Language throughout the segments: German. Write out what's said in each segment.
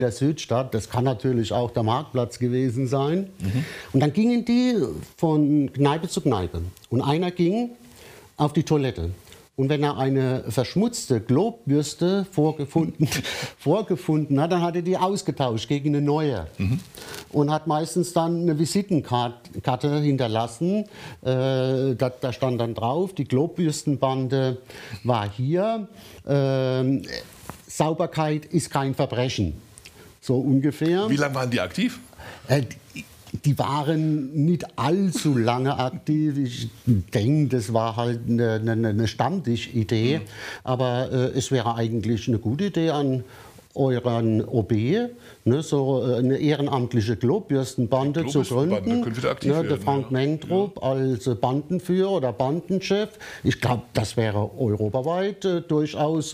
der Südstadt. Das kann natürlich auch der Marktplatz gewesen sein. Und dann gingen die von Kneipe zu Kneipe. Und einer ging auf die Toilette. Und wenn er eine verschmutzte Globwürste vorgefunden hat, dann hat er die ausgetauscht gegen eine neue. Und hat meistens dann eine Visitenkarte hinterlassen. Da stand dann drauf, die Globwürstenbande war hier. Sauberkeit ist kein Verbrechen. So ungefähr. Wie lange waren die aktiv? Die waren nicht allzu lange aktiv. Ich denke, das war halt eine Stammtischidee. Aber es wäre eigentlich eine gute Idee an euren OB, ne, so eine ehrenamtliche Globwürstenbande zu gründen. Ne, der Frank Mentrup als Bandenführer oder Bandenchef. Ich glaube, das wäre europaweit durchaus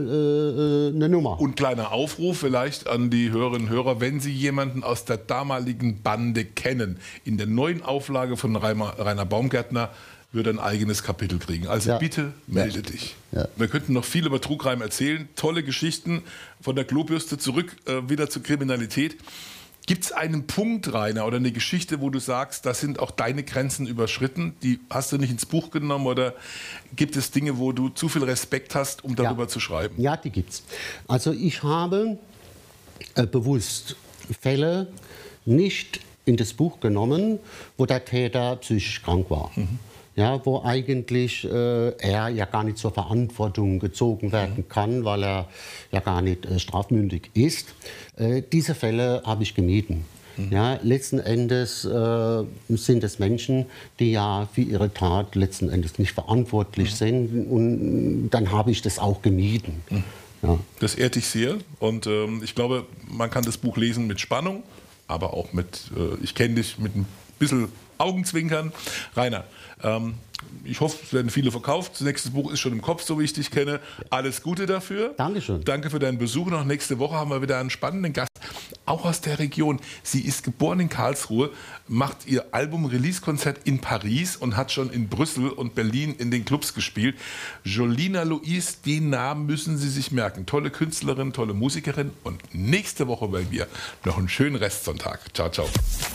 mal eine Nummer. Und kleiner Aufruf vielleicht an die Hörerinnen und Hörer, wenn Sie jemanden aus der damaligen Bande kennen, in der neuen Auflage von Rainer Baumgärtner wird ein eigenes Kapitel kriegen. Also bitte melde dich. Ja. Wir könnten noch viel über Trugreim erzählen. Tolle Geschichten von der Globürste zurück wieder zur Kriminalität. Gibt es einen Punkt, Rainer, oder eine Geschichte, wo du sagst, da sind auch deine Grenzen überschritten? Die hast du nicht ins Buch genommen oder gibt es Dinge, wo du zu viel Respekt hast, um darüber zu schreiben? Ja, die gibt's. Also ich habe bewusst Fälle nicht in das Buch genommen, wo der Täter psychisch krank war. Ja, wo eigentlich er ja gar nicht zur Verantwortung gezogen werden kann, weil er ja gar nicht strafmündig ist. Diese Fälle habe ich gemieden. Ja, letzten Endes sind es Menschen, die ja für ihre Tat letzten Endes nicht verantwortlich sind. Und dann habe ich das auch gemieden. Ja. Das ehrt dich sehr. Und ich glaube, man kann das Buch lesen mit Spannung, aber auch mit, ich kenne dich, mit ein bisschen Augenzwinkern. Rainer, ich hoffe, es werden viele verkauft. Das nächste Buch ist schon im Kopf, so wie ich dich kenne. Alles Gute dafür. Dankeschön. Danke für deinen Besuch. Noch nächste Woche haben wir wieder einen spannenden Gast, auch aus der Region. Sie ist geboren in Karlsruhe, macht ihr Album-Release-Konzert in Paris und hat schon in Brüssel und Berlin in den Clubs gespielt. Jolina Louise, den Namen müssen Sie sich merken. Tolle Künstlerin, tolle Musikerin und nächste Woche bei mir noch einen schönen Restsonntag. Ciao, ciao.